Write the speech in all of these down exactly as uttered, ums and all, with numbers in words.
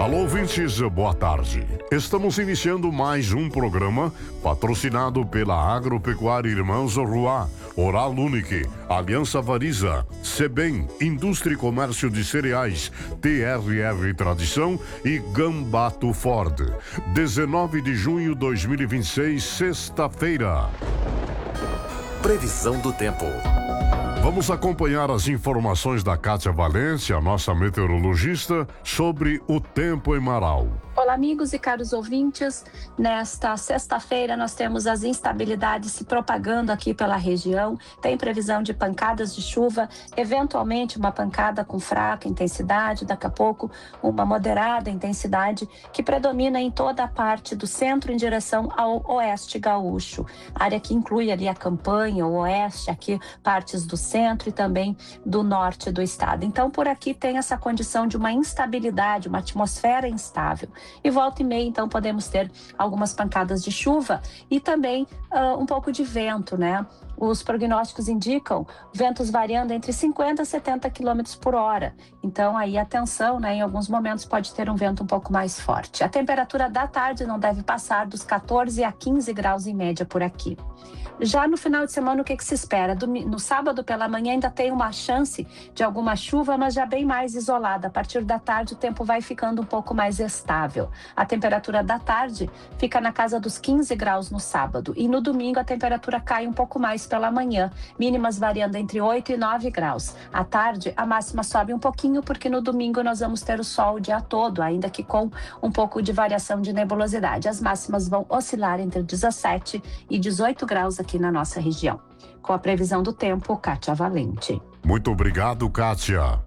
Alô, ouvintes, boa tarde. Estamos iniciando mais um programa patrocinado pela Agropecuária Irmãos Ruá, Oral Unique, Aliança Variza, Sebem, Indústria e Comércio de Cereais, T R R Tradição e Gambato Ford. dezenove de junho de dois mil e vinte e seis, sexta-feira. Previsão do tempo. Vamos acompanhar as informações da Kátia Valência, nossa meteorologista, sobre o tempo em Marau. Olá, amigos e caros ouvintes. Nesta sexta-feira, nós temos as instabilidades se propagando aqui pela região. Tem previsão de pancadas de chuva, eventualmente uma pancada com fraca intensidade, daqui a pouco uma moderada intensidade, que predomina em toda a parte do centro em direção ao oeste gaúcho. Área que inclui ali a campanha, o oeste, aqui partes do centro e também do norte do estado. Então, por aqui tem essa condição de uma instabilidade, uma atmosfera instável. E volta e meia, então, podemos ter algumas pancadas de chuva e também uh, um pouco de vento, né? Os prognósticos indicam ventos variando entre cinquenta e setenta quilômetros por hora. Então, aí, atenção, né? Em alguns momentos pode ter um vento um pouco mais forte. A temperatura da tarde não deve passar dos quatorze a quinze graus em média por aqui. Já no final de semana, o que, que se espera? No sábado pela manhã ainda tem uma chance de alguma chuva, mas já bem mais isolada. A partir da tarde o tempo vai ficando um pouco mais estável. A temperatura da tarde fica na casa dos quinze graus no sábado. E no domingo a temperatura cai um pouco mais pela manhã, mínimas variando entre oito e nove graus. À tarde a máxima sobe um pouquinho porque no domingo nós vamos ter o sol o dia todo, ainda que com um pouco de variação de nebulosidade. As máximas vão oscilar entre dezessete e dezoito graus aqui na nossa região. Com a previsão do tempo, Kátia Valente. Muito obrigado, Kátia.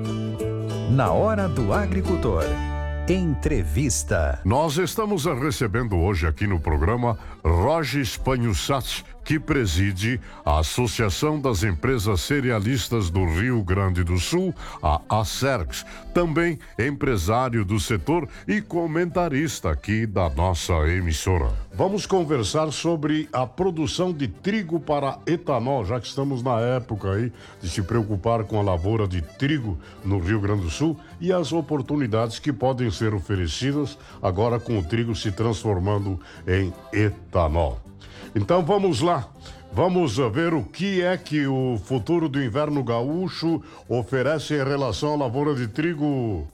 Na hora do agricultor. Entrevista. Nós estamos recebendo hoje aqui no programa Rogis Panhussat, que preside a Associação das Empresas Cerealistas do Rio Grande do Sul, a ACERGS, também empresário do setor e comentarista aqui da nossa emissora. Vamos conversar sobre a produção de trigo para etanol, já que estamos na época aí de se preocupar com a lavoura de trigo no Rio Grande do Sul e as oportunidades que podem ser oferecidas agora com o trigo se transformando em etanol. Então vamos lá, vamos ver o que é que o futuro do inverno gaúcho oferece em relação à lavoura de trigo,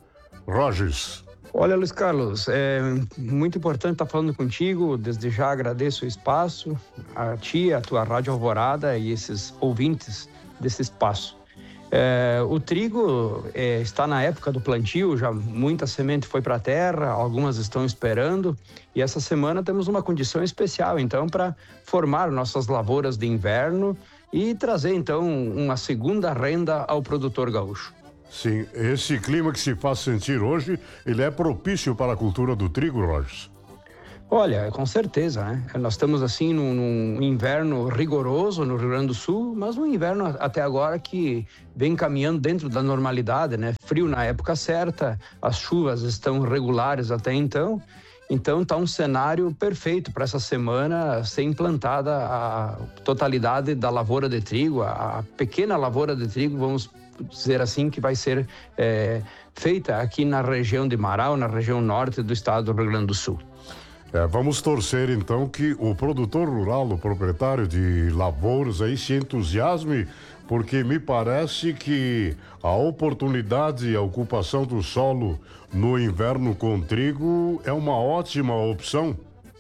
Rogis. Olha, Luiz Carlos, é muito importante estar falando contigo. Desde já agradeço o espaço, a ti, a tua Rádio Alvorada e esses ouvintes desse espaço. É, o trigo é, está na época do plantio, já muita semente foi para a terra, algumas estão esperando, e essa semana temos uma condição especial, então, para formar nossas lavouras de inverno e trazer, então, uma segunda renda ao produtor gaúcho. Sim, esse clima que se faz sentir hoje, ele é propício para a cultura do trigo, Rogers? Olha, com certeza, né? Nós estamos assim num, num inverno rigoroso no Rio Grande do Sul, mas um inverno até agora que vem caminhando dentro da normalidade, né? Frio na época certa, as chuvas estão regulares até então, então está um cenário perfeito para essa semana ser implantada a totalidade da lavoura de trigo, a pequena lavoura de trigo, vamos dizer assim, que vai ser é, feita aqui na região de Marau, na região norte do estado do Rio Grande do Sul. É, vamos torcer então que o produtor rural, o proprietário de lavouras aí se entusiasme, porque me parece que a oportunidade e a ocupação do solo no inverno com trigo é uma ótima opção.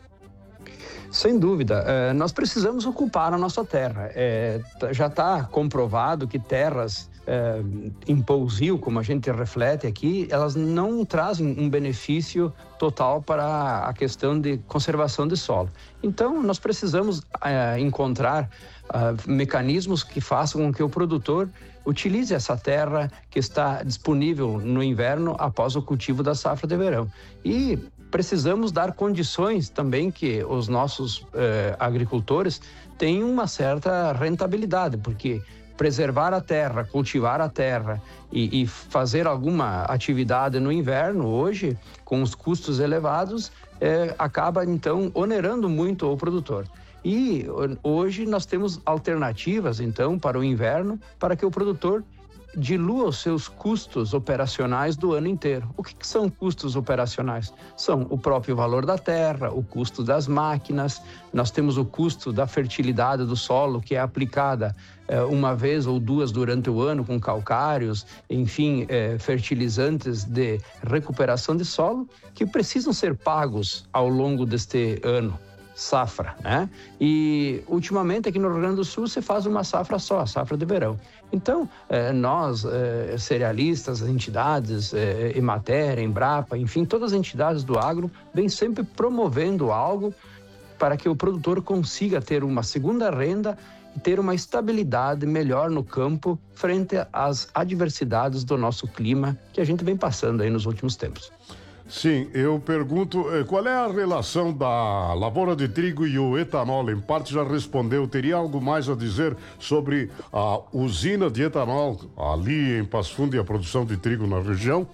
Sem dúvida, é, nós precisamos ocupar a nossa terra. É, já está comprovado que terras é, em pousio, como a gente reflete aqui, elas não trazem um benefício total para a questão de conservação de solo. Então, nós precisamos é, encontrar é, mecanismos que façam com que o produtor utilize essa terra que está disponível no inverno após o cultivo da safra de verão. E precisamos dar condições também que os nossos eh, agricultores tenham uma certa rentabilidade, porque preservar a terra, cultivar a terra e, e fazer alguma atividade no inverno hoje, com os custos elevados, eh, acaba então onerando muito o produtor. E hoje nós temos alternativas então para o inverno, para que o produtor dilua os seus custos operacionais do ano inteiro. O que, que são custos operacionais? São o próprio valor da terra, o custo das máquinas, nós temos o custo da fertilidade do solo, que é aplicada eh, uma vez ou duas durante o ano com calcários, enfim, eh, fertilizantes de recuperação de solo, que precisam ser pagos ao longo deste ano. Safra, né? E ultimamente aqui no Rio Grande do Sul se faz uma safra só, a safra de verão. Então, eh, nós, eh, cerealistas, as entidades, eh, Emater, Embrapa, enfim, todas as entidades do agro vêm sempre promovendo algo para que o produtor consiga ter uma segunda renda e ter uma estabilidade melhor no campo frente às adversidades do nosso clima que a gente vem passando aí nos últimos tempos. Sim, eu pergunto, eh, qual é a relação da lavoura de trigo e o etanol? Em parte já respondeu, teria algo mais a dizer sobre a usina de etanol ali em Passo Fundo e a produção de trigo na região?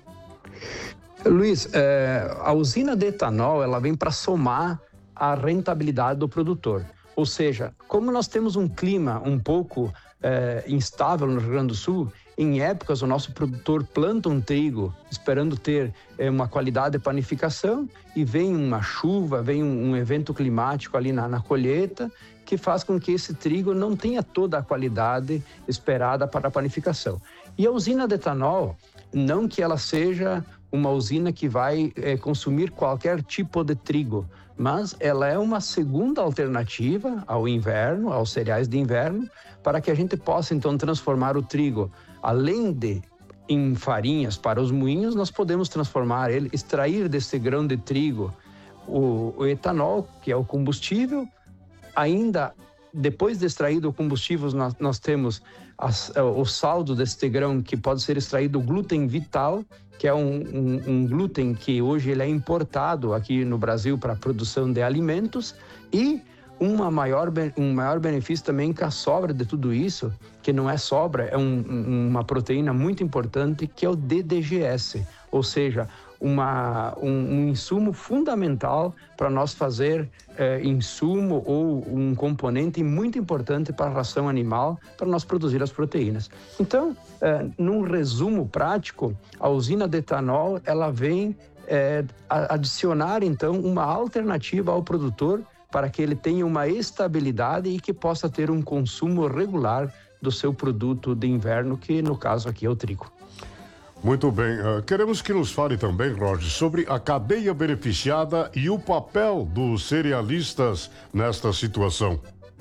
Luiz, eh, a usina de etanol, ela vem para somar a rentabilidade do produtor. Ou seja, como nós temos um clima um pouco eh, instável no Rio Grande do Sul, em épocas o nosso produtor planta um trigo esperando ter eh, uma qualidade de panificação e vem uma chuva, vem um, um evento climático ali na, na colheita que faz com que esse trigo não tenha toda a qualidade esperada para a panificação. E a usina de etanol, não que ela seja uma usina que vai eh, consumir qualquer tipo de trigo, mas ela é uma segunda alternativa ao inverno, aos cereais de inverno, para que a gente possa então transformar o trigo, além de em farinhas para os moinhos, nós podemos transformar ele, extrair desse grão de trigo o, o etanol, que é o combustível. Ainda depois de extraído o combustível, nós, nós temos as, o saldo deste grão, que pode ser extraído o glúten vital, que é um, um, um glúten que hoje ele é importado aqui no Brasil para a produção de alimentos, e uma maior, um maior benefício também que a sobra de tudo isso, que não é sobra, é um, uma proteína muito importante, que é o D D G S, ou seja, uma, um, um insumo fundamental para nós fazer eh, insumo ou um componente muito importante para a ração animal, para nós produzir as proteínas. Então, eh, num resumo prático, a usina de etanol, ela vem eh, adicionar, então, uma alternativa ao produtor para que ele tenha uma estabilidade e que possa ter um consumo regular do seu produto de inverno, que no caso aqui é o trigo. Muito bem. Uh, queremos que nos fale também, Roger, sobre a cadeia beneficiada e o papel dos cerealistas nesta situação.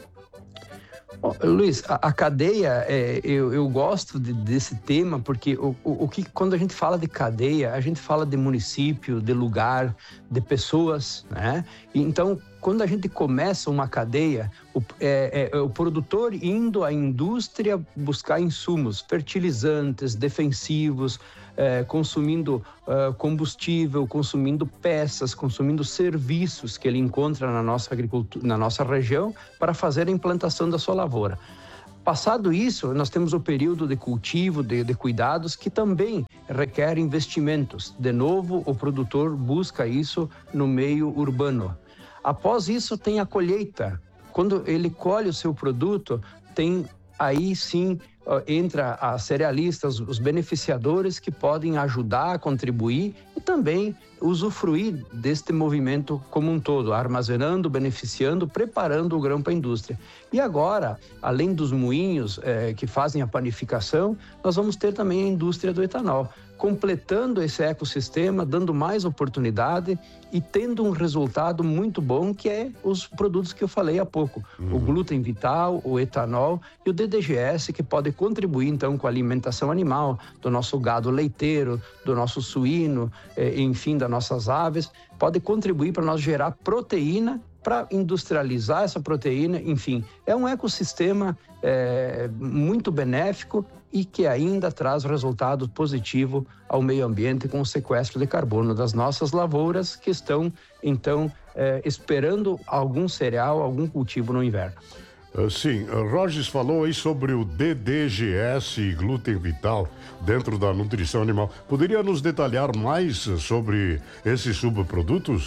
Oh, Luiz, a, a cadeia, é, eu, eu gosto de, desse tema porque o, o, o que, quando a gente fala de cadeia, a gente fala de município, de lugar, de pessoas, né? E, então, quando a gente começa uma cadeia, o, é, é, o produtor indo à indústria buscar insumos, fertilizantes, defensivos, é, consumindo uh, combustível, consumindo peças, consumindo serviços que ele encontra na nossa agricultura, na nossa região, para fazer a implantação da sua lavoura. Passado isso, nós temos o período de cultivo, de, de cuidados, que também requer investimentos. De novo, o produtor busca isso no meio urbano. Após isso, tem a colheita. Quando ele colhe o seu produto, tem aí sim, entra as cerealistas, os beneficiadores que podem ajudar a contribuir e também usufruir deste movimento como um todo, armazenando, beneficiando, preparando o grão para a indústria. E agora, além dos moinhos eh, que fazem a panificação, nós vamos ter também a indústria do etanol, completando esse ecossistema, dando mais oportunidade e tendo um resultado muito bom, que é os produtos que eu falei há pouco. Uhum. O glúten vital, o etanol e o D D G S, que pode contribuir então com a alimentação animal, do nosso gado leiteiro, do nosso suíno, eh, enfim, das nossas aves, pode contribuir para nós gerar proteína, para industrializar essa proteína, enfim, é um ecossistema é, muito benéfico e que ainda traz resultado positivo ao meio ambiente com o sequestro de carbono das nossas lavouras que estão, então, é, esperando algum cereal, algum cultivo no inverno. Uh, sim, uh, Rogers falou aí sobre o D D G S e glúten vital dentro da nutrição animal. Poderia nos detalhar mais sobre esses subprodutos?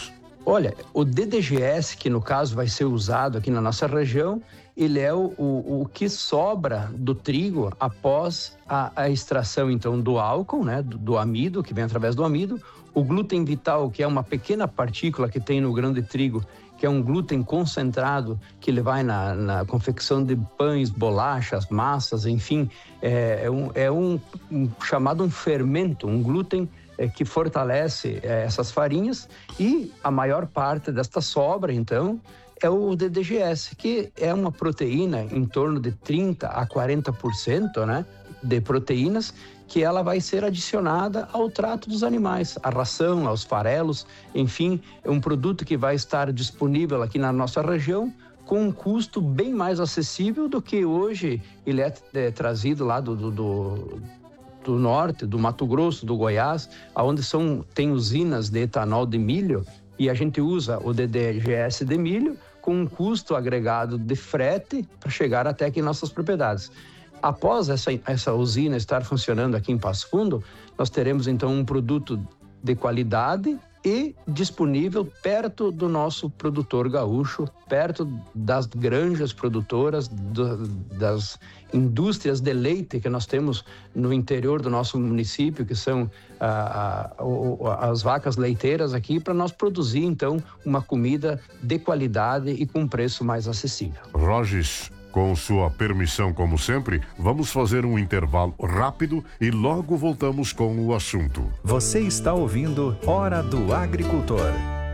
Olha, o D D G S, que no caso vai ser usado aqui na nossa região, ele é o, o, o que sobra do trigo após a, a extração, então, do álcool, né, do, do amido, que vem através do amido, o glúten vital, que é uma pequena partícula que tem no grão de trigo, que é um glúten concentrado, que ele vai na, na confecção de pães, bolachas, massas, enfim, é, é, um, é um, um chamado um fermento, um glúten é, que fortalece é, essas farinhas, e a maior parte desta sobra, então, é o D D G S, que é uma proteína em torno de trinta a quarenta por cento, né, de proteínas, que ela vai ser adicionada ao trato dos animais, à ração, aos farelos, enfim, é um produto que vai estar disponível aqui na nossa região com um custo bem mais acessível do que hoje ele é, é trazido lá do, do, do, do norte, do Mato Grosso, do Goiás, onde são, tem usinas de etanol de milho, e a gente usa o D D G S de milho com um custo agregado de frete para chegar até aqui em nossas propriedades. Após essa, essa usina estar funcionando aqui em Passo Fundo, nós teremos então um produto de qualidade e disponível perto do nosso produtor gaúcho, perto das granjas produtoras, do, das indústrias de leite que nós temos no interior do nosso município, que são ah, ah, as vacas leiteiras aqui, para nós produzir então uma comida de qualidade e com preço mais acessível. Rogis, com sua permissão, como sempre, vamos fazer um intervalo rápido e logo voltamos com o assunto. Você está ouvindo Hora do Agricultor.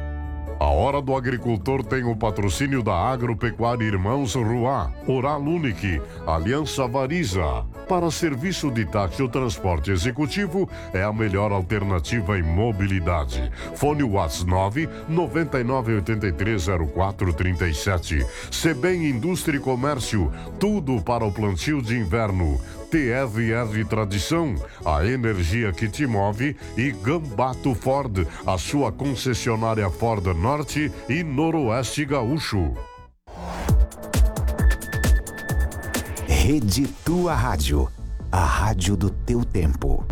A Hora do Agricultor tem o patrocínio da Agropecuária Irmãos Ruá, Oral Unique, Aliança Variza. Para serviço de táxi ou transporte executivo, é a melhor alternativa em mobilidade. Fone WhatsApp nove nove nove oito três zero quatro três sete. Sebem Indústria e Comércio, tudo para o plantio de inverno. T R R Tradição, a energia que te move, e Gambato Ford, a sua concessionária Ford Norte e Noroeste Gaúcho. Rede Tua Rádio, a rádio do teu tempo.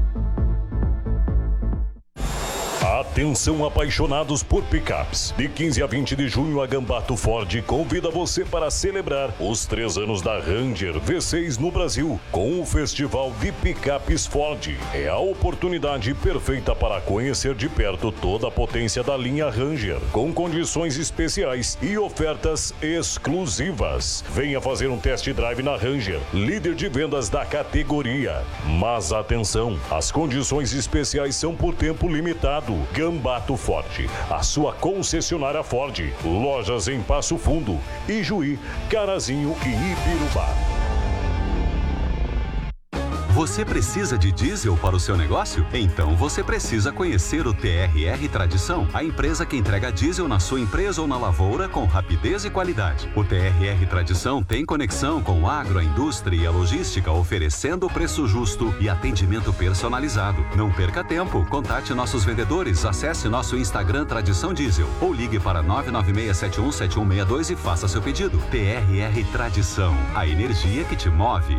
Atenção, apaixonados por picapes. De quinze a vinte de junho, a Gambato Ford convida você para celebrar os três anos da Ranger V seis no Brasil, com o Festival de Picapes Ford. É a oportunidade perfeita para conhecer de perto toda a potência da linha Ranger, com condições especiais e ofertas exclusivas. Venha fazer um test drive na Ranger, líder de vendas da categoria. Mas atenção, as condições especiais são por tempo limitado. Gambato Ford, a sua concessionária Ford. Lojas em Passo Fundo, Ijuí, Carazinho e Ibirubá. Você precisa de diesel para o seu negócio? Então você precisa conhecer o T R R Tradição, a empresa que entrega diesel na sua empresa ou na lavoura com rapidez e qualidade. O T R R Tradição tem conexão com a agro, a indústria e a logística, oferecendo preço justo e atendimento personalizado. Não perca tempo, contate nossos vendedores, acesse nosso Instagram Tradição Diesel ou ligue para nove nove seis sete um sete um seis dois e faça seu pedido. T R R Tradição, a energia que te move.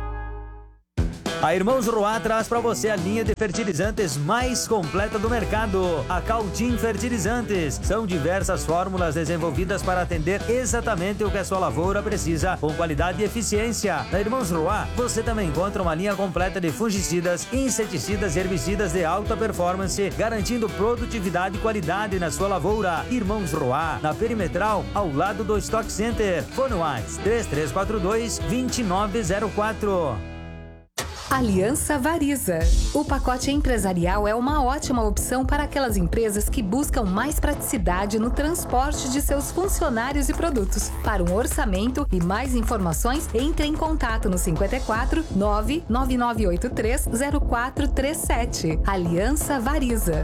A Irmãos Ruá traz para você a linha de fertilizantes mais completa do mercado, a Cautim Fertilizantes. São diversas fórmulas desenvolvidas para atender exatamente o que a sua lavoura precisa, com qualidade e eficiência. Na Irmãos Ruá, você também encontra uma linha completa de fungicidas, inseticidas e herbicidas de alta performance, garantindo produtividade e qualidade na sua lavoura. Irmãos Ruá, na Perimetral, ao lado do Stock Center. Fone WhatsApp três três quatro dois, dois nove zero quatro. Aliança Variza. O pacote empresarial é uma ótima opção para aquelas empresas que buscam mais praticidade no transporte de seus funcionários e produtos. Para um orçamento e mais informações, entre em contato no cinquenta e quatro, nove nove nove oito três, zero quatro três sete. Aliança Variza.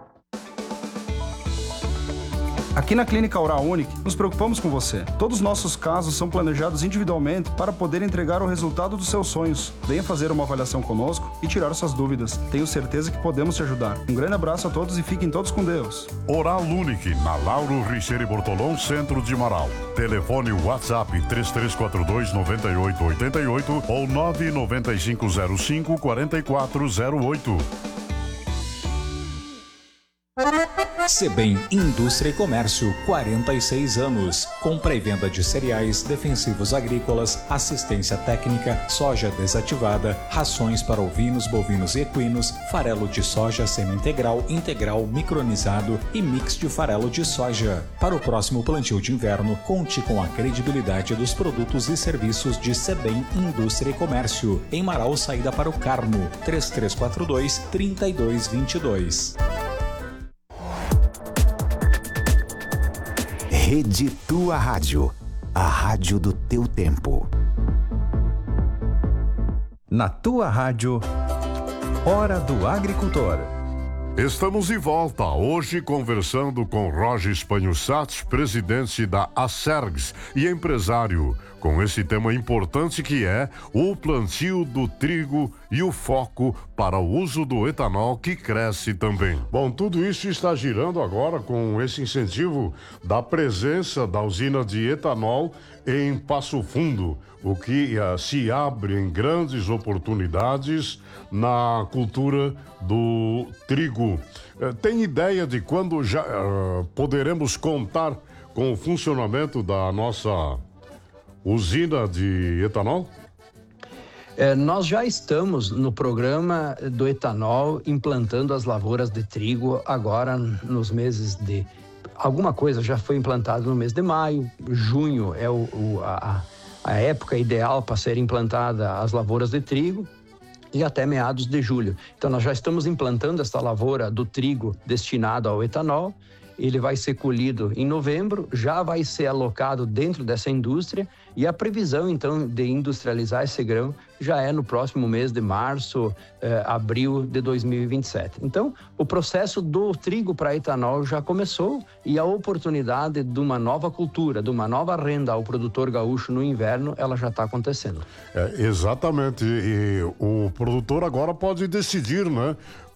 Aqui na Clínica Oral Unique, nos preocupamos com você. Todos os nossos casos são planejados individualmente para poder entregar o resultado dos seus sonhos. Venha fazer uma avaliação conosco e tirar suas dúvidas. Tenho certeza que podemos te ajudar. Um grande abraço a todos e fiquem todos com Deus. Oral Unique, na Lauro Richeiro Bortolão, centro de Marau. Telefone WhatsApp três três quatro dois, nove oito oito oito ou nove nove cinco zero cinco, quatro quatro zero oito. Sebem Indústria e Comércio, quarenta e seis anos. Compra e venda de cereais, defensivos agrícolas, assistência técnica, soja desativada, rações para ovinos, bovinos e equinos, farelo de soja semi-integral, integral, micronizado e mix de farelo de soja. Para o próximo plantio de inverno, conte com a credibilidade dos produtos e serviços de Sebem Indústria e Comércio. Em Marau, saída para o Carmo, três três quatro dois, três dois dois dois. Rede Tua Rádio, a rádio do teu tempo. Na Tua Rádio, Hora do Agricultor. Estamos de volta, hoje conversando com Roger Spanhussat, presidente da Acergs e empresário, com esse tema importante que é o plantio do trigo e o foco para o uso do etanol que cresce também. Bom, tudo isso está girando agora com esse incentivo da presença da usina de etanol em Passo Fundo, o que uh, se abre em grandes oportunidades na cultura do trigo. Uh, tem ideia de quando já uh, poderemos contar com o funcionamento da nossa usina de etanol? É, nós já estamos no programa do etanol implantando as lavouras de trigo agora nos meses de... Alguma coisa já foi implantado no mês de maio, junho é o, o, a, a época ideal para ser implantada as lavouras de trigo e até meados de julho. Então nós já estamos implantando esta lavoura do trigo destinado ao etanol. Ele vai ser colhido em novembro, já vai ser alocado dentro dessa indústria e a previsão, então, de industrializar esse grão já é no próximo mês de março, eh, abril de dois mil e vinte e sete. Então, o processo do trigo para etanol já começou e a oportunidade de uma nova cultura, de uma nova renda ao produtor gaúcho no inverno, ela já está acontecendo. É, exatamente. E o produtor agora pode decidir, né?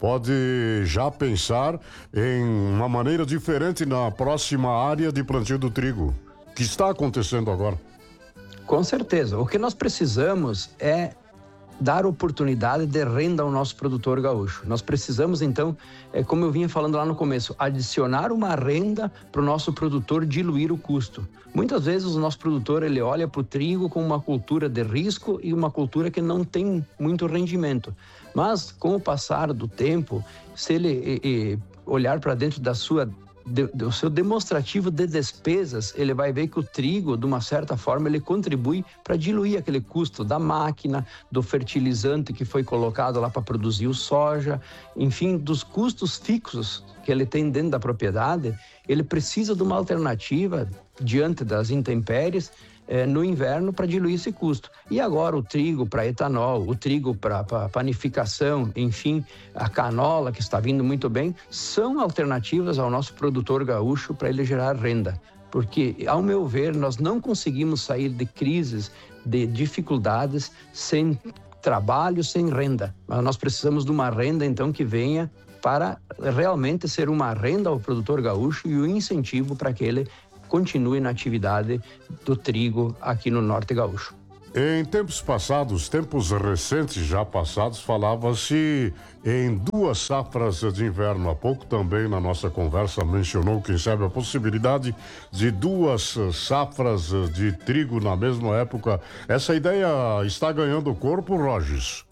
Pode já pensar em uma maneira diferente na próxima área de plantio do trigo, que está acontecendo agora. Com certeza. O que nós precisamos é dar oportunidade de renda ao nosso produtor gaúcho. Nós precisamos, então, é, como eu vinha falando lá no começo, adicionar uma renda para o nosso produtor diluir o custo. Muitas vezes o nosso produtor ele olha para o trigo como uma cultura de risco e uma cultura que não tem muito rendimento. Mas, com o passar do tempo, se ele e, e, olhar para dentro da sua De, do seu demonstrativo de despesas, ele vai ver que o trigo, de uma certa forma, ele contribui para diluir aquele custo da máquina, do fertilizante que foi colocado lá para produzir o soja, enfim, dos custos fixos que ele tem dentro da propriedade. Ele precisa de uma alternativa diante das intempéries É, no inverno para diluir esse custo. E agora o trigo para etanol, o trigo para panificação, enfim, a canola que está vindo muito bem, são alternativas ao nosso produtor gaúcho para ele gerar renda. Porque, ao meu ver, nós não conseguimos sair de crises, de dificuldades, sem trabalho, sem renda. Mas nós precisamos de uma renda, então, que venha para realmente ser uma renda ao produtor gaúcho e o incentivo para que ele continue na atividade do trigo aqui no Norte Gaúcho. Em tempos passados, tempos recentes já passados, falava-se em duas safras de inverno. Há pouco também na nossa conversa mencionou, quem sabe, a possibilidade de duas safras de trigo na mesma época. Essa ideia está ganhando corpo, Rogers?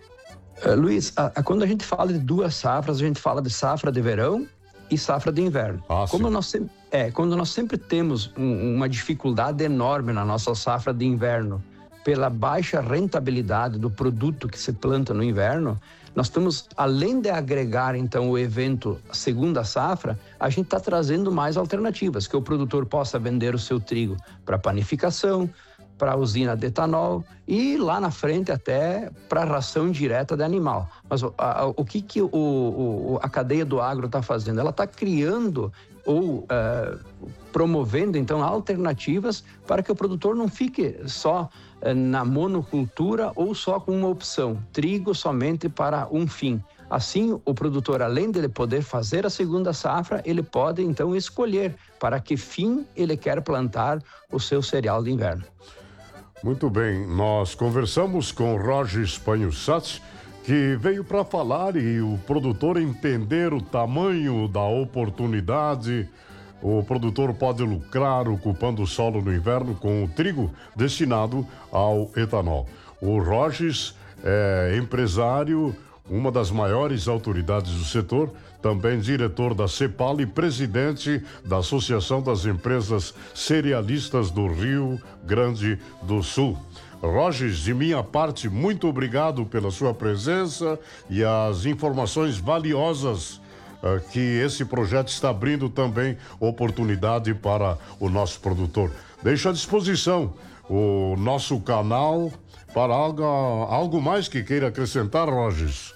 Uh, Luiz, a, a, quando a gente fala de duas safras, a gente fala de safra de verão e safra de inverno. Ah, Como nós sempre, é, quando nós sempre temos um, uma dificuldade enorme na nossa safra de inverno, pela baixa rentabilidade do produto que se planta no inverno, nós estamos, além de agregar, então, o evento segunda safra, a gente está trazendo mais alternativas, que o produtor possa vender o seu trigo para panificação, para a usina de etanol e lá na frente até para ração direta de animal. Mas a, a, o que, que o, o, a cadeia do agro está fazendo? Ela está criando ou uh, promovendo, então, alternativas para que o produtor não fique só uh, na monocultura ou só com uma opção, trigo somente para um fim. Assim, o produtor, além de ele poder fazer a segunda safra, ele pode, então, escolher para que fim ele quer plantar o seu cereal de inverno. Muito bem, nós conversamos com Roger Spanhussat, que veio para falar e o produtor entender o tamanho da oportunidade. O produtor pode lucrar ocupando o solo no inverno com o trigo destinado ao etanol. O Rogers é empresário, uma das maiores autoridades do setor, também diretor da CEPAL e presidente da Associação das Empresas Cerealistas do Rio Grande do Sul. Rogers, de minha parte, muito obrigado pela sua presença e as informações valiosas uh, que esse projeto está abrindo também oportunidade para o nosso produtor. Deixo à disposição o nosso canal para algo, algo mais que queira acrescentar, Rogers.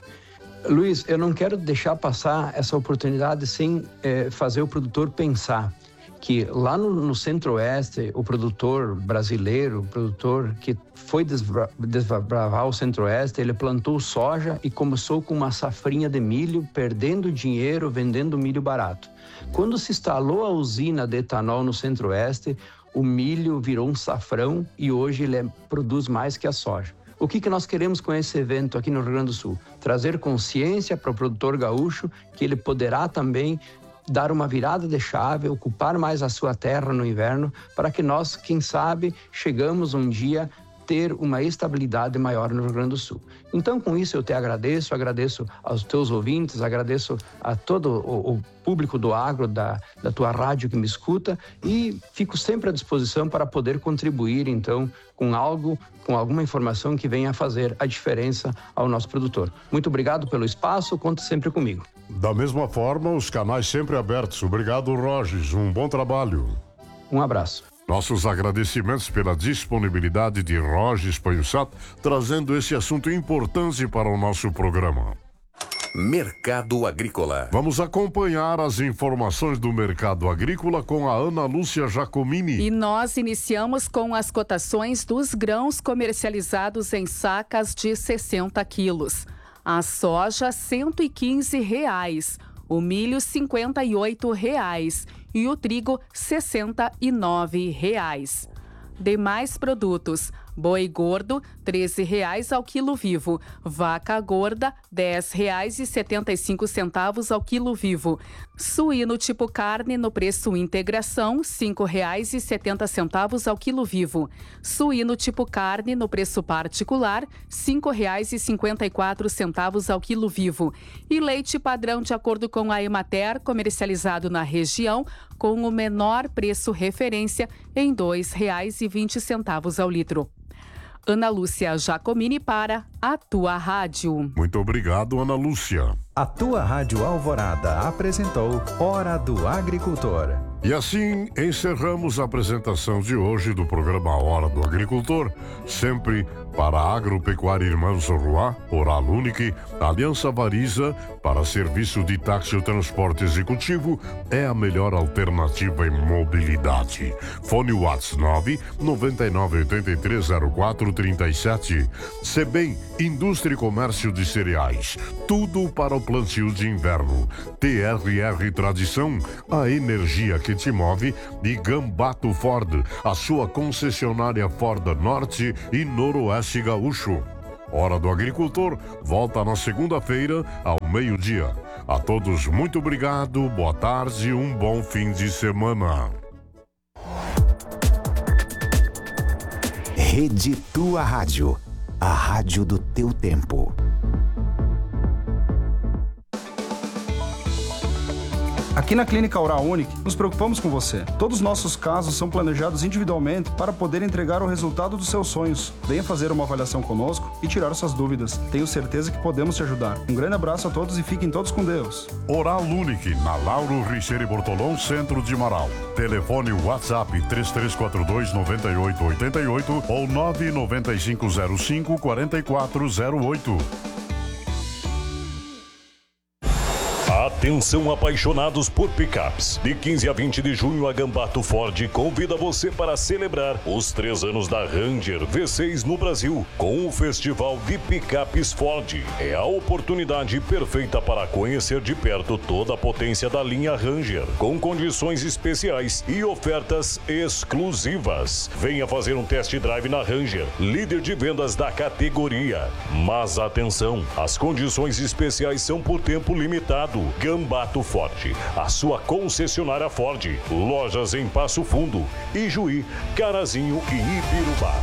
Luiz, eu não quero deixar passar essa oportunidade sem eh, fazer o produtor pensar que lá no, no Centro-Oeste, o produtor brasileiro, o produtor que foi desbra- desbravar o Centro-Oeste, ele plantou soja e começou com uma safrinha de milho, perdendo dinheiro, vendendo milho barato. Quando se instalou a usina de etanol no Centro-Oeste, o milho virou um safrão e hoje ele é, produz mais que a soja. O que, que nós queremos com esse evento aqui no Rio Grande do Sul? Trazer consciência para o produtor gaúcho que ele poderá também dar uma virada de chave, ocupar mais a sua terra no inverno, para que nós, quem sabe, chegamos um dia ter uma estabilidade maior no Rio Grande do Sul. Então, com isso, eu te agradeço, agradeço aos teus ouvintes, agradeço a todo o, o público do agro, da, da tua rádio que me escuta, e fico sempre à disposição para poder contribuir, então, com algo, com alguma informação que venha a fazer a diferença ao nosso produtor. Muito obrigado pelo espaço, conta sempre comigo. Da mesma forma, os canais sempre abertos. Obrigado, Rogers. Um bom trabalho. Um abraço. Nossos agradecimentos pela disponibilidade de Rogers Panhusato, trazendo esse assunto importante para o nosso programa. Mercado Agrícola. Vamos acompanhar as informações do mercado agrícola com a Ana Lúcia Giacomini. E nós iniciamos com as cotações dos grãos comercializados em sacas de sessenta quilos. A soja, cento e quinze reais. O milho, cinquenta e oito reais. E o trigo, sessenta e nove reais. Demais produtos: boi gordo, treze reais ao quilo vivo. Vaca gorda, dez reais e setenta e cinco centavos ao quilo vivo. Suíno tipo carne no preço integração, cinco reais e setenta centavos ao quilo vivo. Suíno tipo carne no preço particular, cinco reais e cinquenta e quatro centavos ao quilo vivo. E leite padrão de acordo com a Emater, comercializado na região, com o menor preço referência em dois reais e vinte centavos ao litro. Ana Lúcia Giacomini para a Tua Rádio. Muito obrigado, Ana Lúcia. A Tua Rádio Alvorada apresentou Hora do Agricultor. E assim encerramos a apresentação de hoje do programa Hora do Agricultor, sempre para a Agropecuária Irmãos Roá, Oral Unique, Aliança Variza, para serviço de táxi ou transporte executivo, é a melhor alternativa em mobilidade. Fone WhatsApp nove nove nove oito três zero quatro três sete. Sebem, Indústria e Comércio de Cereais, tudo para o plantio de inverno. T R R Tradição, a energia que te move. E Gambato Ford, a sua concessionária Ford Norte e Noroeste Gaúcho. Hora do Agricultor volta na segunda-feira ao meio-dia. A todos muito obrigado, boa tarde e um bom fim de semana. Rede Tua Rádio, a rádio do teu tempo. Aqui na Clínica Oral Unique, nos preocupamos com você. Todos os nossos casos são planejados individualmente para poder entregar o resultado dos seus sonhos. Venha fazer uma avaliação conosco e tirar suas dúvidas. Tenho certeza que podemos te ajudar. Um grande abraço a todos e fiquem todos com Deus. Oral Unique, na Lauro Richeiro Bortolão, centro de Marau. Telefone WhatsApp três três quatro dois nove oito oito oito ou nove nove cinco zero cinco quatro quatro zero oito. Atenção apaixonados por picapes. De quinze a vinte de junho, a Gambato Ford convida você para celebrar os três anos da Ranger V seis no Brasil, com o Festival de Picapes Ford. É a oportunidade perfeita para conhecer de perto toda a potência da linha Ranger, com condições especiais e ofertas exclusivas. Venha fazer um test drive na Ranger, líder de vendas da categoria. Mas atenção, as condições especiais são por tempo limitado. Gambato Ford, a sua concessionária Ford. Lojas em Passo Fundo, Ijuí, Carazinho e Ibirubá.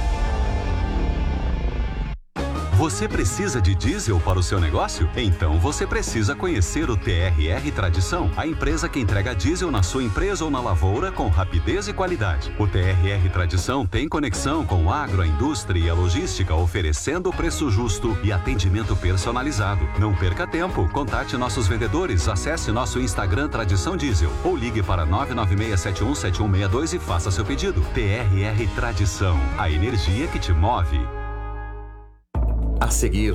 Você precisa de diesel para o seu negócio? Então você precisa conhecer o T R R Tradição, a empresa que entrega diesel na sua empresa ou na lavoura com rapidez e qualidade. O T R R Tradição tem conexão com a agro, a indústria e a logística, oferecendo preço justo e atendimento personalizado. Não perca tempo, contate nossos vendedores, acesse nosso Instagram Tradição Diesel ou ligue para nove nove seis sete um sete um seis dois e faça seu pedido. T R R Tradição, a energia que te move. A seguir,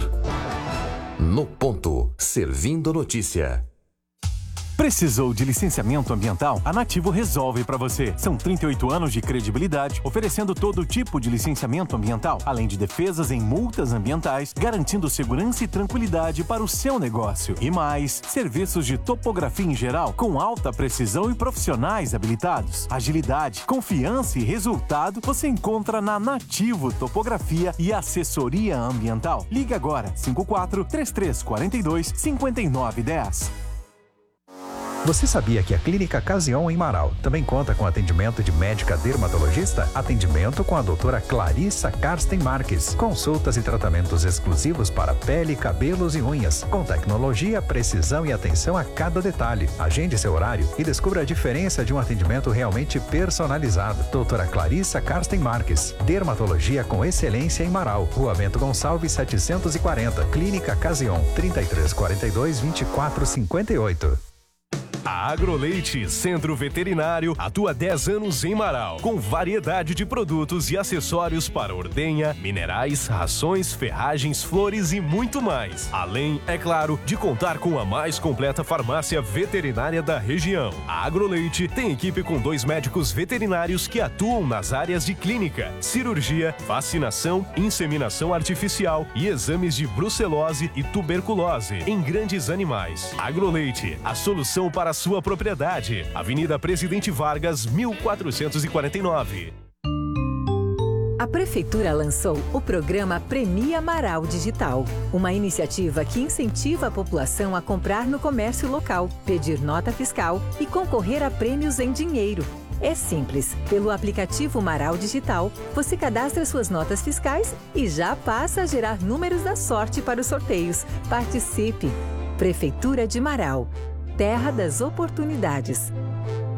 No Ponto, Servindo Notícia. Precisou de licenciamento ambiental? A Nativo resolve para você. São trinta e oito anos de credibilidade, oferecendo todo tipo de licenciamento ambiental, além de defesas em multas ambientais, garantindo segurança e tranquilidade para o seu negócio. E mais, serviços de topografia em geral, com alta precisão e profissionais habilitados. Agilidade, confiança e resultado você encontra na Nativo Topografia e Assessoria Ambiental. Ligue agora, cinco quatro, três três quatro dois, cinco nove um zero. Você sabia que a Clínica Casion em Marau também conta com atendimento de médica dermatologista? Atendimento com a doutora Clarissa Karsten Marques. Consultas e tratamentos exclusivos para pele, cabelos e unhas, com tecnologia, precisão e atenção a cada detalhe. Agende seu horário e descubra a diferença de um atendimento realmente personalizado. Doutora Clarissa Karsten Marques. Dermatologia com excelência em Marau. Rua Bento Gonçalves setecentos e quarenta. Clínica Casion, trinta e três quarenta e dois, vinte e quatro cinquenta e oito. A Agroleite Centro Veterinário atua há dez anos em Marau, com variedade de produtos e acessórios para ordenha, minerais, rações, ferragens, flores e muito mais. Além, é claro, de contar com a mais completa farmácia veterinária da região. A Agroleite tem equipe com dois médicos veterinários que atuam nas áreas de clínica, cirurgia, vacinação, inseminação artificial e exames de brucelose e tuberculose em grandes animais. Agroleite, a solução para sua propriedade. Avenida Presidente Vargas, mil quatrocentos e quarenta e nove. A Prefeitura lançou o programa Premia Marau Digital, uma iniciativa que incentiva a população a comprar no comércio local, pedir nota fiscal e concorrer a prêmios em dinheiro. É simples. Pelo aplicativo Marau Digital, você cadastra suas notas fiscais e já passa a gerar números da sorte para os sorteios. Participe! Prefeitura de Marau. Terra das Oportunidades.